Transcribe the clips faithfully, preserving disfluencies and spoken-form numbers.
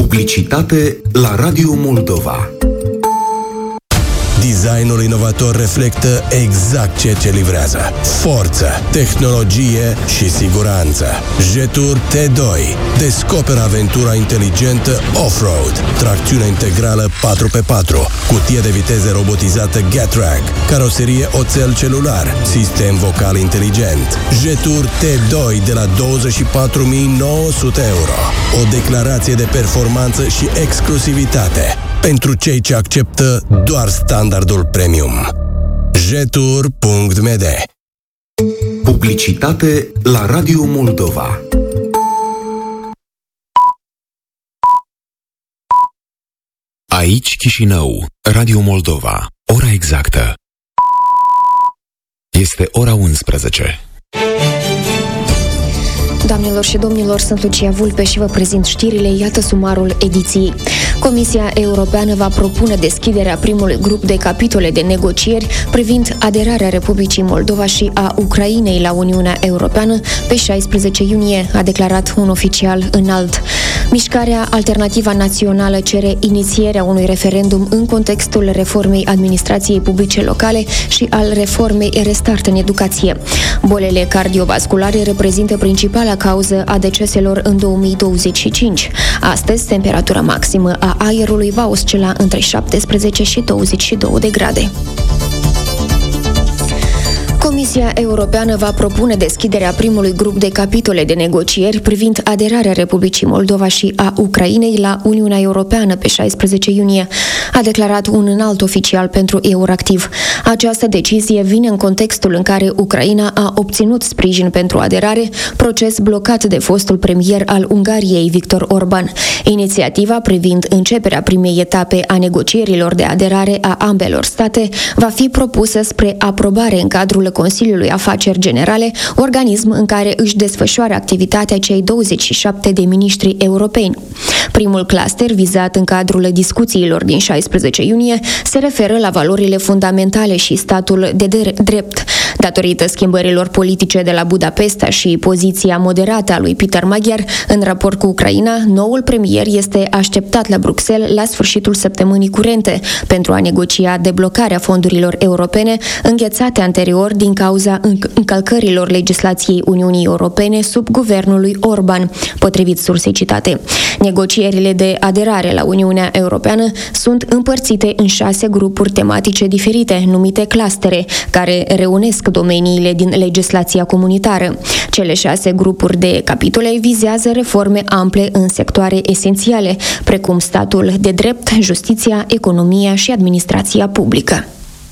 Publicitate la Radio Moldova. Designul inovator reflectă exact ceea ce livrează. Forță, tehnologie și siguranță. Jetour T doi. Descoperă aventura inteligentă off-road. Tracțiune integrală patru pe patru. Cutie de viteze robotizată Getrag. Caroserie oțel celular. Sistem vocal inteligent. Jetour T doi de la douăzeci și patru mii nouă sute euro. O declarație de performanță și exclusivitate pentru cei ce acceptă doar standardul premium. jetour punct m d. Publicitate la Radio Moldova. Aici Chișinău, Radio Moldova. Ora exactă este ora unsprezece. Doamnelor și domnilor, sunt Lucia Vulpe și vă prezint știrile, iată sumarul ediției. Comisia Europeană va propune deschiderea primului grup de capitole de negocieri privind aderarea Republicii Moldova și a Ucrainei la Uniunea Europeană pe șaisprezece iunie, a declarat un oficial înalt. Mișcarea Alternativa Națională cere inițierea unui referendum în contextul reformei administrației publice locale și al reformei Restart în educație. Bolile cardiovasculare reprezintă principala cauză a deceselor în două mii douăzeci și cinci. Astăzi, temperatura maximă a aerului va oscila între șaptesprezece și douăzeci și două de grade. Comisia Europeană va propune deschiderea primului grup de capitole de negocieri privind aderarea Republicii Moldova și a Ucrainei la Uniunea Europeană pe șaisprezece iunie, a declarat un înalt oficial pentru Euractiv. Această decizie vine în contextul în care Ucraina a obținut sprijin pentru aderare, proces blocat de fostul premier al Ungariei, Viktor Orban. Inițiativa privind începerea primei etape a negocierilor de aderare a ambelor state va fi propusă spre aprobare în cadrul Consiliului Afaceri Generale, organism în care își desfășoară activitatea cei douăzeci și șapte de miniștri europeni. Primul cluster vizat în cadrul discuțiilor din șaisprezece iunie se referă la valorile fundamentale și statul de drept. Datorită schimbărilor politice de la Budapesta și poziția moderată a lui Peter Magyar în raport cu Ucraina, noul premier este așteptat la Bruxelles la sfârșitul săptămânii curente pentru a negocia deblocarea fondurilor europene înghețate anterior din cauza încălcărilor legislației Uniunii Europene sub guvernul lui Orban, potrivit sursei citate. Negocierile de aderare la Uniunea Europeană sunt împărțite în șase grupuri tematice diferite, numite clustere, care reunesc domeniile din legislația comunitară. Cele șase grupuri de capitole vizează reforme ample în sectoare esențiale, precum statul de drept, justiția, economia și administrația publică.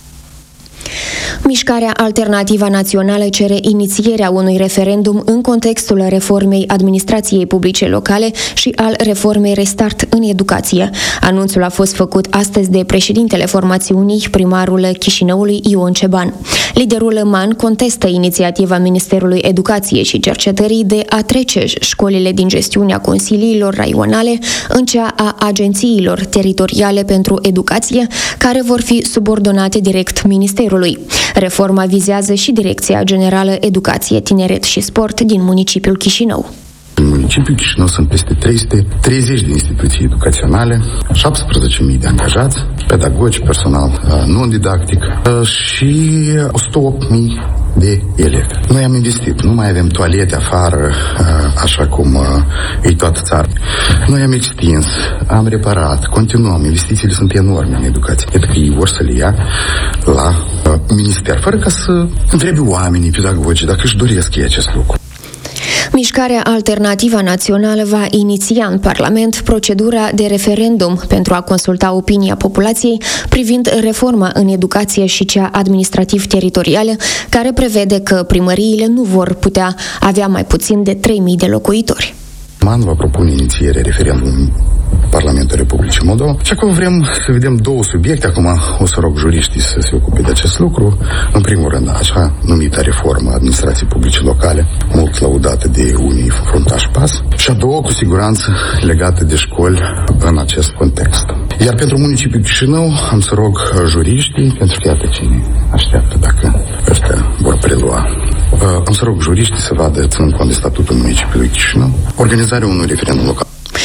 Mișcarea Alternativa Națională cere inițierea unui referendum în contextul reformei administrației publice locale și al reformei Restart în educație. Anunțul a fost făcut astăzi de președintele formațiunii, primarul Chișinăului Ion Ceban. Liderul MAN contestă inițiativa Ministerului Educației și Cercetării de a trece școlile din gestiunea consiliilor raionale în cea a agențiilor teritoriale pentru educație, care vor fi subordonate direct Ministerului. Reforma vizează și Direcția Generală Educație, Tineret și Sport din municipiul Chișinău. În municipiul Chișinău sunt peste trei sute treizeci de instituții educaționale, șaptesprezece mii de angajați, pedagogi, personal non-didactic și o sută opt mii de elevi. Noi am investit, nu mai avem toalete afară, așa cum e toată țara. Noi am extins, am reparat, continuăm, investițiile sunt enorme în educație. Cred că ei vor să le ia la minister, fără ca să întrebe oamenii pedagogi dacă își doresc ei acest lucru. Mișcarea Alternativa Națională va iniția în Parlament procedura de referendum pentru a consulta opinia populației privind reforma în educație și cea administrativ-teritorială, care prevede că primăriile nu vor putea avea mai puțin de trei mii de locuitori. MAN va propune inițierea referendumului Parlamentul Republicii Moldova. Și acum vrem să vedem două subiecte. Acum o să rog juriștii să se ocupe de acest lucru. În primul rând, așa numita reformă administrației publice locale, mult laudată de unii fruntași pas. Și a doua, cu siguranță, legată de școli în acest context. Iar pentru municipiul Chișinău am să rog juriștii, pentru că iată cine așteaptă dacă ăștia vor prelua. Am să rog juriștii să vadă, ținând cont de statutul municipiului Chișinău, organizarea unui referendum local.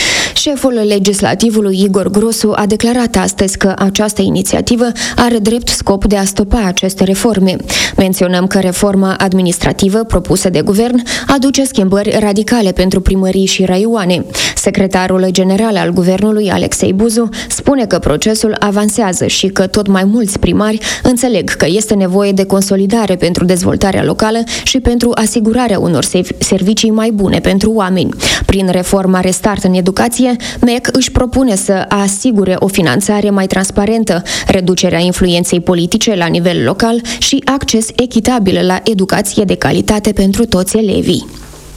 Șeful legislativului Igor Grosu a declarat astăzi că această inițiativă are drept scop de a stopa aceste reforme. Menționăm că reforma administrativă propusă de guvern aduce schimbări radicale pentru primării și raioane. Secretarul general al guvernului, Alexei Buzu, spune că procesul avansează și că tot mai mulți primari înțeleg că este nevoie de consolidare pentru dezvoltarea locală și pentru asigurarea unor servicii mai bune pentru oameni. Prin reforma Restart în educație, M E C își propune să asigure o finanțare mai transparentă, reducerea influenței politice la nivel local și acces echitabil la educație de calitate pentru toți elevii.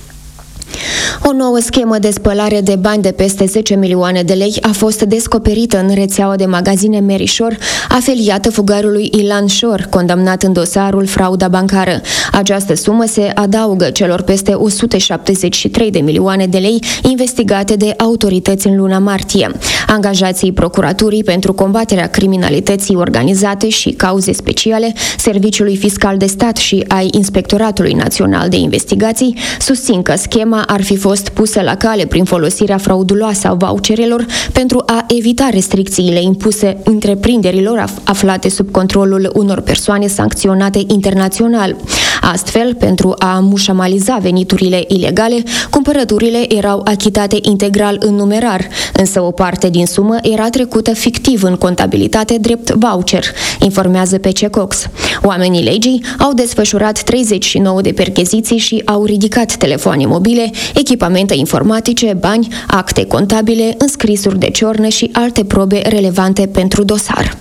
O nouă schemă de spălare de bani de peste zece milioane de lei a fost descoperită în rețeaua de magazine Merișor, afiliată fugarului Ilan Șor, condamnat în dosarul frauda bancară. Această sumă se adaugă celor peste o sută șaptezeci și trei de milioane de lei investigate de autorități în luna martie. Angajații Procuraturii pentru combaterea criminalității organizate și cauze speciale, Serviciului Fiscal de Stat și ai Inspectoratului Național de Investigații susțin că schema ar fi fost pusă la cale prin folosirea frauduloasă a voucherelor pentru a evita restricțiile impuse întreprinderilor aflate sub controlul unor persoane sancționate internațional. Astfel, pentru a mușamaliza veniturile ilegale, cumpărăturile erau achitate integral în numerar, însă o parte din sumă era trecută fictiv în contabilitate drept voucher, informează P C Cox. Oamenii legii au desfășurat treizeci și nouă de percheziții și au ridicat telefoane mobile, echipamente informatice, bani, acte contabile, înscrisuri de ciornă și alte probe relevante pentru dosar.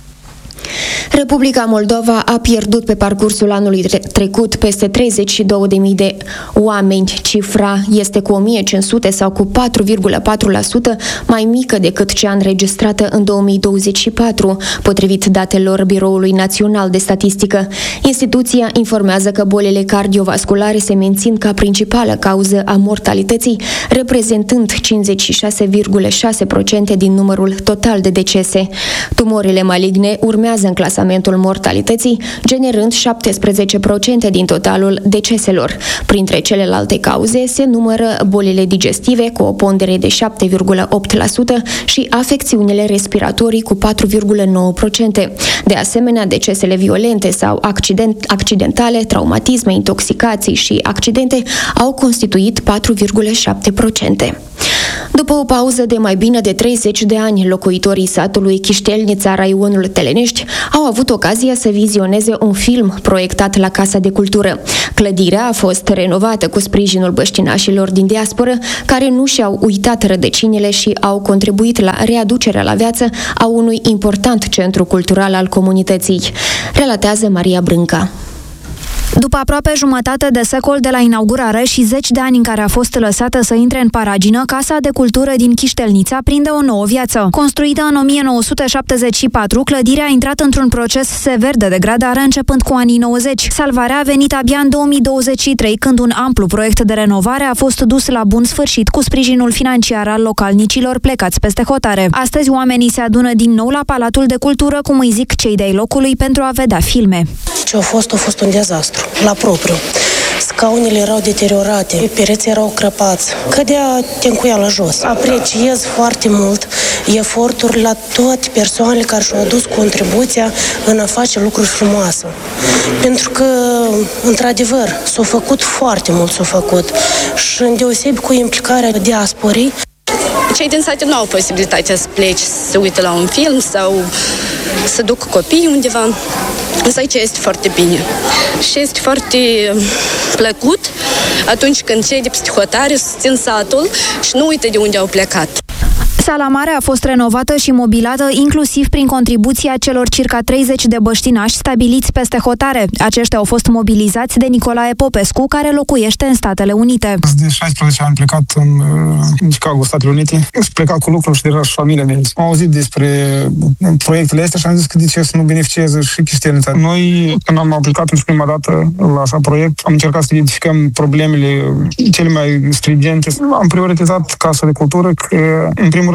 Republica Moldova a pierdut pe parcursul anului trecut peste treizeci și două de mii de oameni. Cifra este cu o mie cinci sute sau cu patru virgulă patru la sută mai mică decât cea înregistrată în două mii douăzeci și patru, potrivit datelor Biroului Național de Statistică. Instituția informează că bolile cardiovasculare se mențin ca principală cauză a mortalității, reprezentând cincizeci și șase virgulă șase la sută din numărul total de decese. Tumorile maligne urmează în clasamentul mortalității, generând șaptesprezece la sută din totalul deceselor. Printre celelalte cauze se numără bolile digestive cu o pondere de șapte virgulă opt la sută și afecțiunile respiratorii cu patru virgulă nouă la sută. De asemenea, decesele violente sau accident, accidentale, traumatisme, intoxicații și accidente au constituit patru virgulă șapte la sută. După o pauză de mai bine de treizeci de ani, locuitorii satului Chiștelnița, raionul Telenești, au avut ocazia să vizioneze un film proiectat la Casa de Cultură. Clădirea a fost renovată cu sprijinul băștinașilor din diasporă, care nu și-au uitat rădăcinile și au contribuit la readucerea la viață a unui important centru cultural al comunității. Relatează Maria Brânca. După aproape jumătate de secol de la inaugurare și zeci de ani în care a fost lăsată să intre în paragină, Casa de Cultură din Chiștelnița prinde o nouă viață. Construită în o mie nouă sute șaptezeci și patru, clădirea a intrat într-un proces sever de degradare începând cu anii nouăzeci. Salvarea a venit abia în două mii douăzeci și trei, când un amplu proiect de renovare a fost dus la bun sfârșit cu sprijinul financiar al localnicilor plecați peste hotare. Astăzi oamenii se adună din nou la Palatul de Cultură, cum îi zic cei de-ai locului, pentru a vedea filme. Ce a fost, a fost un dezastru, la propriu. Scaunele erau deteriorate, pereții erau crăpați, cădea tencuiala jos. Apreciez foarte mult eforturi la toate persoanele care și-au adus contribuția în a face lucruri frumoase. Pentru că, într-adevăr, s-a făcut foarte mult, s-a făcut. Și îndeosebi cu implicarea diasporii. Cei din sate nu au posibilitatea să plece, să uite la un film sau să duc copiii undeva. Însă aici este foarte bine. Și este foarte plăcut atunci când cei de peste hotare susțin satul și nu uită de unde au plecat. Sala mare a fost renovată și mobilată inclusiv prin contribuția celor circa treizeci de băștinași stabiliți peste hotare. Aceștia au fost mobilizați de Nicolae Popescu, care locuiește în Statele Unite. De șaisprezece ani plecat în, în Chicago, Statele Unite. Și plecat cu lucruri și deja și familia mea. Am auzit despre proiectele astea și am zis că de ce să nu beneficieze și Chiștelnița. Noi, când am aplicat pentru prima dată la așa proiect, am încercat să identificăm problemele cele mai stringente. Am prioritizat Casa de Cultură, că, în primul rând,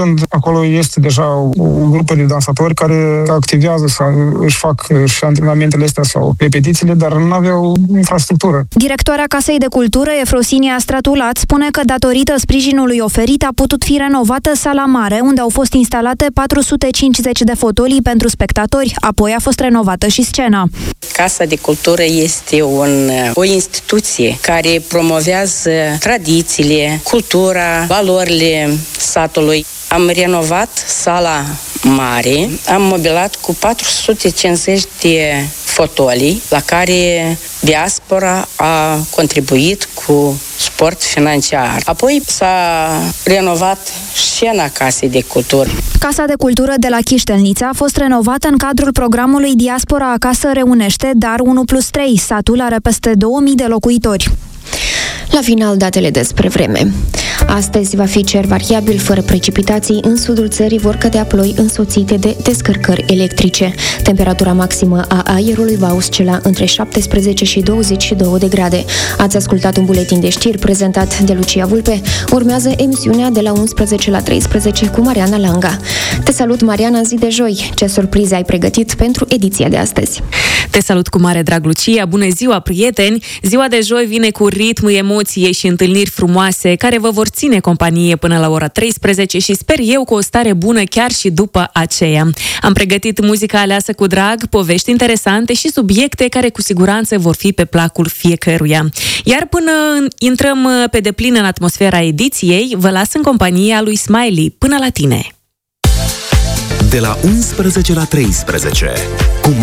rând, acolo este deja o, o grupă de dansatori care activează sau își fac și antrenamentele astea sau repetițiile, dar nu aveau infrastructură. Directoarea Casei de Cultură, Efrosinia Stratulat, spune că datorită sprijinului oferit a putut fi renovată sala mare, unde au fost instalate patru sute cincizeci de fotolii pentru spectatori, apoi a fost renovată și scena. Casa de Cultură este un, o instituție care promovează tradițiile, cultura, valorile satului. Am renovat sala mare, am mobilat cu patru sute cincizeci de fotolii, la care diaspora a contribuit cu suport financiar. Apoi s-a renovat scena Casei de Cultură. Casa de Cultură de la Chiștelnița a fost renovată în cadrul programului Diaspora Acasă Reunește, dar unu plus trei. Satul are peste două mii de locuitori. La final, datele despre vreme. Astăzi va fi cer variabil, fără precipitații. În sudul țării vor cădea ploi însoțite de descărcări electrice. Temperatura maximă a aerului va oscila între șaptesprezece și douăzeci și două de grade. Ați ascultat un buletin de știri prezentat de Lucia Vulpe. Urmează emisiunea de la unsprezece la treisprezece cu Mariana Langa. Te salut, Mariana, zi de joi. Ce surprize ai pregătit pentru ediția de astăzi? Te salut cu mare drag, Lucia. Bună ziua, prieteni! Ziua de joi vine cu ritm, emoție și întâlniri frumoase care vă vor ține companie până la ora treisprezece și sper eu cu o stare bună chiar și după aceea. Am pregătit muzica aleasă cu drag, povești interesante și subiecte care cu siguranță vor fi pe placul fiecăruia. Iar până intrăm pe deplin în atmosfera ediției, vă las în compania lui Smiley. Până la tine! De la unsprezece la treisprezece cu